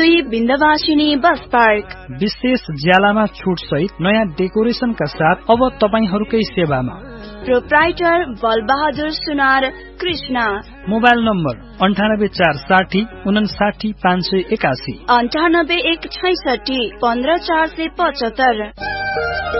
दुई Bindabasini bus park. विशेष ज्यालामा छुट सहित नयाँ डेकोरेसनका साथ अब तपाईहरूकै सेवामा। प्रोप्राइटर बलबहादुर सुनार कृष्ण। Mobile number 9846 59581 98 166 15475।